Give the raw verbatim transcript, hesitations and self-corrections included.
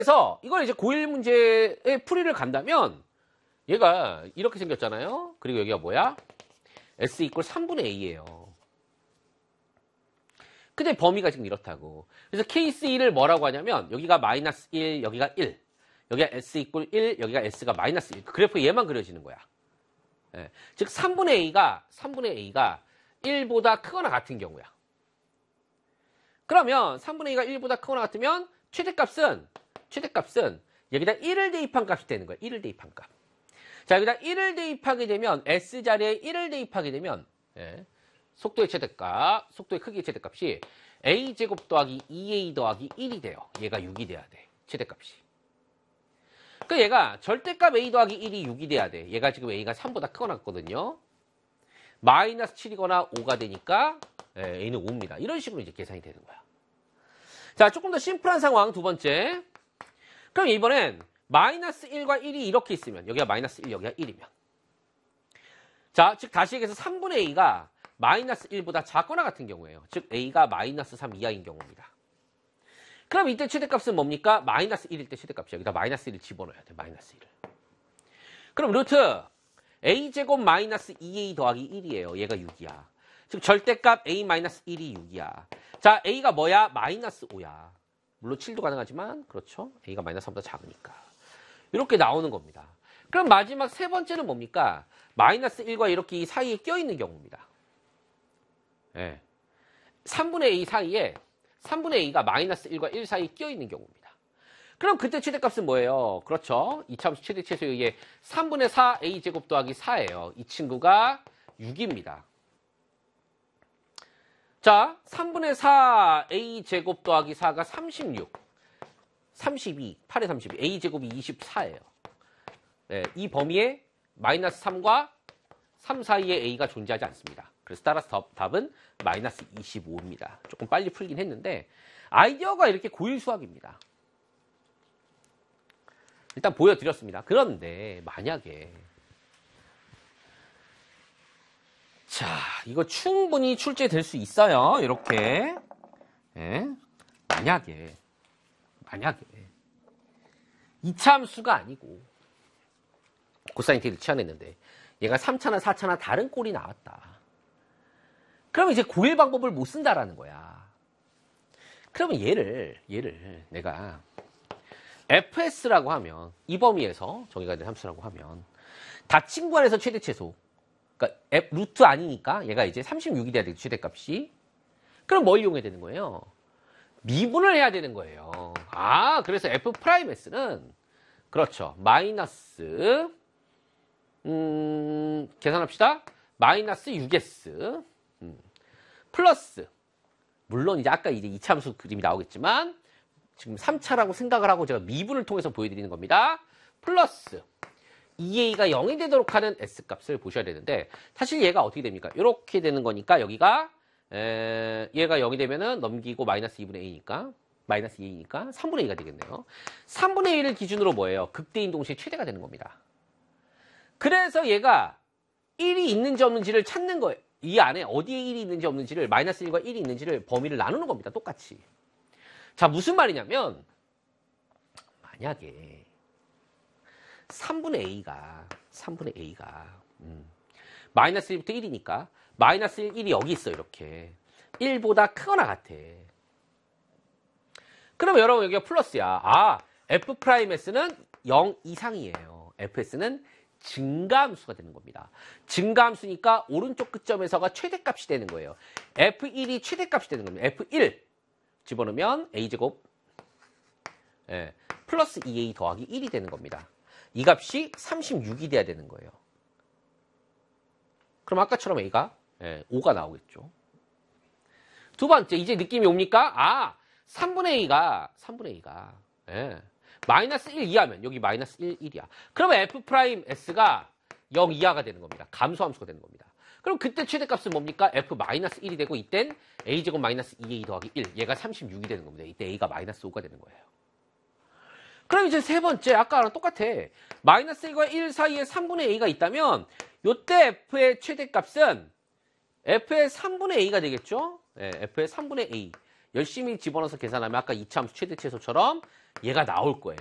그래서 이걸 이제 고일 문제의 풀이를 간다면 얘가 이렇게 생겼잖아요. 그리고 여기가 뭐야? S 이퀄 삼분의 A예요. 근데 범위가 지금 이렇다고. 그래서 케이스 일을 뭐라고 하냐면 여기가 마이너스 일, 여기가 일. 여기가 S 이퀄 일, 여기가 S가 마이너스 일. 그래프 얘만 그려지는 거야. 예. 즉 삼분의 A가 삼분의 A가 일보다 크거나 같은 경우야. 그러면 삼분의 A가 일보다 크거나 같으면 최대값은 최대값은 여기다 일을 대입한 값이 되는 거야. 일을 대입한 값. 자, 여기다 일을 대입하게 되면 S 자리에 일을 대입하게 되면 예. 속도의 최대값, 속도의 크기의 최대값이 A제곱 더하기 이 에이 더하기 일이 돼요. 얘가 육이 돼야 돼. 최대값이. 그 얘가 절대값 A 더하기 일이 육이 돼야 돼. 얘가 지금 A가 삼보다 크거나 같거든요. 마이너스 칠이거나 오가 되니까 예, A는 오입니다. 이런 식으로 이제 계산이 되는 거야. 자, 조금 더 심플한 상황 두 번째. 그럼 이번엔 마이너스 일과 일이 이렇게 있으면 여기가 마이너스 일, 여기가 일이면 자, 즉 다시 얘기해서 삼분의 A가 마이너스 일보다 작거나 같은 경우예요. 즉 A가 마이너스 삼 이하인 경우입니다. 그럼 이때 최대값은 뭡니까? 마이너스 일일 때 최대값이 여기다 마이너스 일을 집어넣어야 돼. 마이너스 일을. 그럼 루트 A제곱 마이너스 이 에이 더하기 일이에요. 얘가 육이야. 즉 절대값 A 마이너스 일이 육이야. 자, A가 뭐야? 마이너스 오야. 물론 칠도 가능하지만 그렇죠. A가 마이너스 삼보다 작으니까. 이렇게 나오는 겁니다. 그럼 마지막 세 번째는 뭡니까? 마이너스 일과 이렇게 이 사이에 껴있는 경우입니다. 예. 삼분의 A 사이에 삼분의 A가 마이너스 일과 일 사이에 껴있는 경우입니다. 그럼 그때 최대값은 뭐예요? 그렇죠. 이차함수 최대 최소에 의해 삼분의 사 A제곱 더하기 사예요. 이 친구가 육입니다. 자, 삼분의 사 A제곱 더하기 사가 삼십육. 삼십이. 팔에 삼십이. A제곱이 이십사예요. 네, 이 범위에 마이너스 삼과 삼 사이에 A가 존재하지 않습니다. 그래서 따라서 답은 마이너스 이십오입니다. 조금 빨리 풀긴 했는데 아이디어가 이렇게 고일 수학입니다. 일단 보여드렸습니다. 그런데 만약에 자, 이거 충분히 출제될 수 있어요. 이렇게 예? 만약에 만약에 이차함수가 아니고 코사인 t를 치환했는데 얘가 삼차나 사차나 다른 꼴이 나왔다. 그러면 이제 고일 방법을 못 쓴다라는 거야. 그러면 얘를 얘를 내가 에프에스라고 하면 이 범위에서 정의가 된 함수라고 하면 닫힌 구간에서 최대 최소 그러니까 F, 루트 아니니까 얘가 이제 삼십육이 돼야 되겠죠. 최대값이. 그럼 뭘 이용해야 되는 거예요? 미분을 해야 되는 거예요. 아, 그래서 F 프라임 S는 그렇죠. 마이너스 음, 계산합시다. 마이너스 육 에스 음, 플러스 물론 이제 아까 이제 이차함수 그림이 나오겠지만 지금 삼차라고 생각을 하고 제가 미분을 통해서 보여드리는 겁니다. 플러스 이 에이가 영이 되도록 하는 S값을 보셔야 되는데 사실 얘가 어떻게 됩니까? 이렇게 되는 거니까 여기가 에, 얘가 영이 되면은 넘기고 마이너스 이분의 A니까 마이너스 이 에이니까 삼분의 A가 되겠네요. 삼분의 A를 기준으로 뭐예요? 극대인 동시에 최대가 되는 겁니다. 그래서 얘가 일이 있는지 없는지를 찾는 거예요. 이 안에 어디에 일이 있는지 없는지를 마이너스 일과 일이 있는지를 범위를 나누는 겁니다. 똑같이. 자, 무슨 말이냐면 만약에 삼분의 A가 삼분의 A가 음, 마이너스 일부터 일이니까 마이너스 일, 일이 여기 있어. 이렇게 일보다 크거나 같아. 그러면 여러분 여기가 플러스야. 아, F 프라임 S는 영 이상이에요. 에프에스는 증가함수가 되는 겁니다. 증가함수니까 오른쪽 끝점에서가 최대값이 되는 거예요. 에프 일이 최대값이 되는 겁니다. 에프 일 집어넣으면 A제곱 예, 플러스 이 에이 더하기 일이 되는 겁니다. 이 값이 삼십육이 돼야 되는 거예요. 그럼 아까처럼 A가 예, 오가 나오겠죠. 두 번째, 이제 느낌이 옵니까? 아, 삼분의 A가 삼분의 A가 예, 마이너스 일 이하면 여기 마이너스 일, 일이야. 그러면 F 프라임 S가 영 이하가 되는 겁니다. 감소함수가 되는 겁니다. 그럼 그때 최대값은 뭡니까? F 마이너스 일이 되고 이땐 A제곱 마이너스 이 에이 더하기 일. 얘가 삼십육이 되는 겁니다. 이때 A가 마이너스 오가 되는 거예요. 그럼 이제 세 번째, 아까랑 똑같아. 마이너스 일과 일 사이에 삼분의 A가 있다면 요때 F의 최대값은 F의 삼분의 A가 되겠죠? 네, F의 삼분의 A. 열심히 집어넣어서 계산하면 아까 이차함수 최대 최소처럼 얘가 나올 거예요.